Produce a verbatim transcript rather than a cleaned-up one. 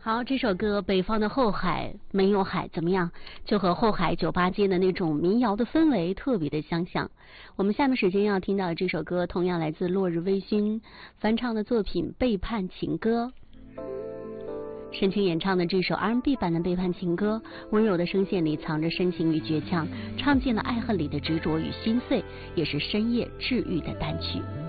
好，这首歌《北方的后海没有海》怎么样？就和后海酒吧街的那种民谣的氛围特别的相像。我们下面时间要听到的这首歌，同样来自落日微醺翻唱的作品《背叛情歌》。深情演唱的这首 R and B 版的《背叛情歌》，温柔的声线里藏着深情与倔强，唱尽了爱恨里的执着与心碎，也是深夜治愈的单曲。